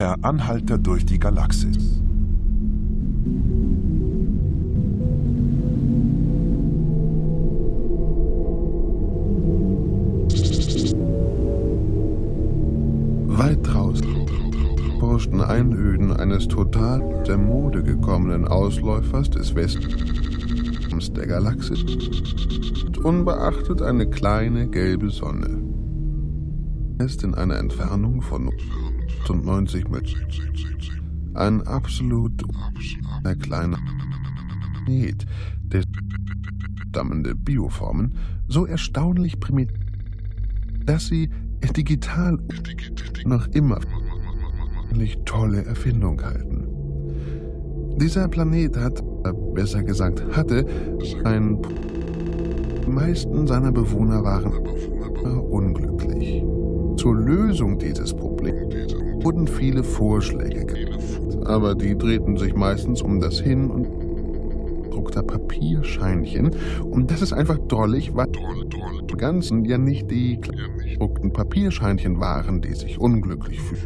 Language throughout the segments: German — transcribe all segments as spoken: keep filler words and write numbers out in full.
Der Anhalter durch die Galaxis. Weit draußen, forschten Einöden eines total der Mode gekommenen Ausläufers des Westens der Galaxis, unbeachtet eine kleine gelbe Sonne. Ist in einer Entfernung von neunzig Metern. Ein absolut kleiner Planet, der stammende Bioformen so erstaunlich primitiv, dass sie digital noch immer eine tolle Erfindung halten. Dieser Planet hat, besser gesagt hatte, ein die meisten seiner Bewohner waren unglücklich. Zur Lösung dieses Problems wurden viele Vorschläge gemacht, aber die drehten sich meistens um das Hin- und druckter Papierscheinchen. Und das ist einfach drollig, weil im Ganzen ja nicht die gedruckten Papierscheinchen waren, die sich unglücklich fühlten.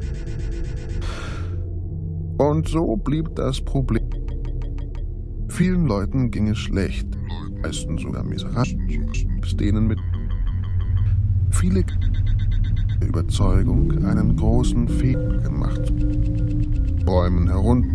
Und so blieb das Problem. Vielen Leuten ging es schlecht, meisten sogar miserabel, denen mit viele Überzeugung einen großen Fehler gemacht, Bäumen herunter,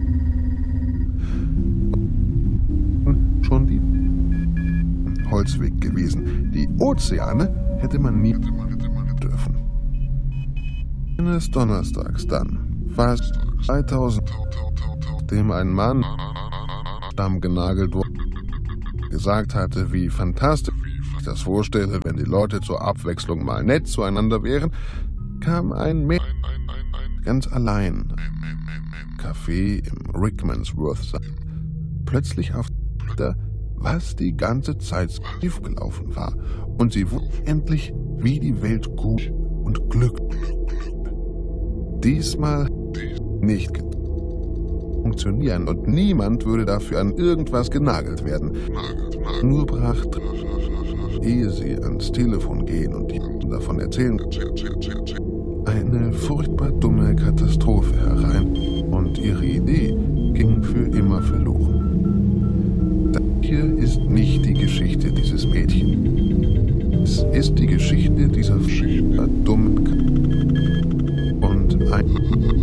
schon die Holzweg gewesen. Die Ozeane hätte man nie dürfen. Eines Donnerstags dann, fast zweitausend, nachdem ein Mann Stamm genagelt wurde, gesagt hatte, wie fantastisch ich das vorstelle, wenn die Leute zur Abwechslung mal nett zueinander wären, kam ein Mädchen ganz allein im Café im Rickmansworth plötzlich auf der, was die ganze Zeit schief gelaufen war, und sie wurde endlich, wie die Welt gut und glücklich. Diesmal nicht funktionieren und niemand würde dafür an irgendwas genagelt werden. Nur brach, ehe sie ans Telefon gehen und davon erzählen, eine furchtbar dumme Katastrophe herein und ihre Idee ging für immer verloren. Das hier ist nicht die Geschichte dieses Mädchens. Es ist die Geschichte dieser furchtbar dummen Katastrophe und ein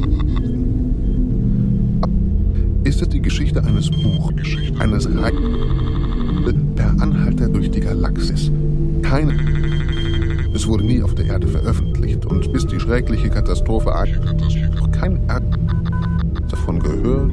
ist es die Geschichte eines Buches, eines Reisen, der Anhalter durch die Galaxis. Keine. Es wurde nie auf der Erde veröffentlicht und bis die schreckliche Katastrophe noch kein Erd davon gehört.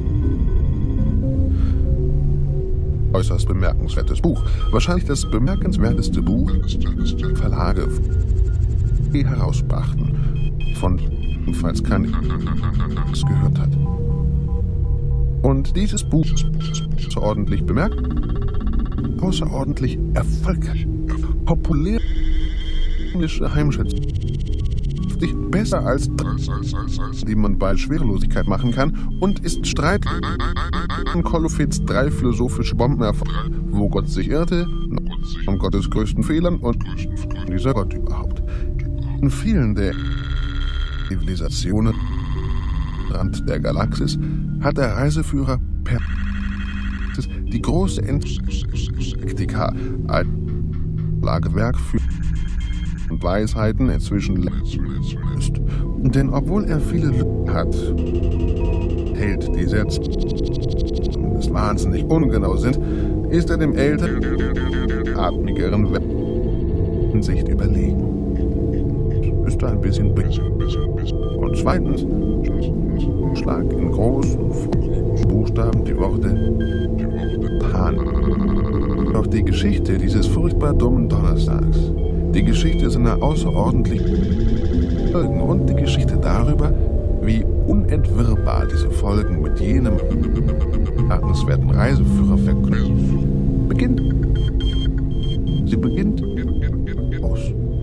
Äußerst bemerkenswertes Buch. Wahrscheinlich das bemerkenswerteste Buch, das Verlage herausbrachten, von falls keiner es gehört hat. Und dieses Buch ist außerordentlich bemerkt, außerordentlich erfolgreich, populär Heimschätzung, besser als die man bei Schwerelosigkeit machen kann, und ist Streit an Kolofits drei philosophische Bomben, wo Gott sich irrte, von Gottes größten Fehlern und dieser Gott überhaupt. In vielen der Zivilisationen Rand der Galaxis hat der Reiseführer per die große Enzyklopädie als Lagewerk für und Weisheiten inzwischen ist. Denn obwohl er viele Lücken hat, hält die Sätze des wahnsinnig ungenau sind, ist er dem älteren, atmigeren Hinsicht überlegen. Ist ein bisschen und zweitens Schlag in großen Buchstaben die Worte Pan. Doch die Geschichte dieses furchtbar dummen Donnerstags, die Geschichte seiner außerordentlichen Folgen und die Geschichte darüber, wie unentwirrbar diese Folgen mit jenem bemerkenswerten Reiseführer verknüpfen, beginnt. Sie beginnt aus.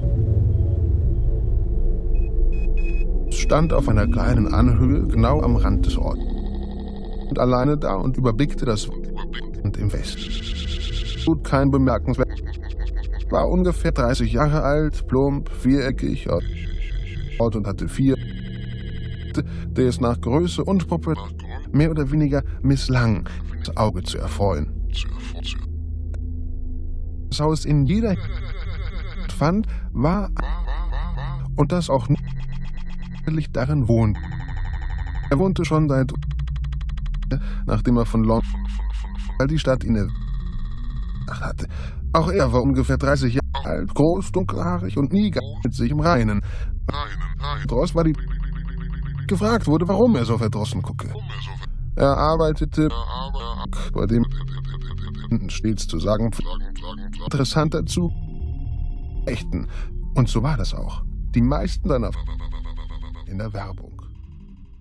Es stand auf einer kleinen Anhöhe genau am Rand des Ortes und alleine da und überblickte das Land im Westen. Tut kein bemerkenswert. War ungefähr dreißig Jahre alt, plump, viereckig und hatte vier der es nach Größe und Popularität mehr oder weniger misslang, das Auge zu erfreuen. Das Haus in jeder fand, war und das auch nicht darin wohnt. Er wohnte schon seit, nachdem er von London die Stadt inne hatte. Auch er war ungefähr dreißig Jahre alt, groß, dunkelhaarig und nie mit sich im Reinen. Verdrossen war die gefragt wurde, warum er so verdrossen gucke. Er arbeitete bei dem stets zu sagen interessant dazu echten. Und so war das auch. Die meisten seiner in der Werbung.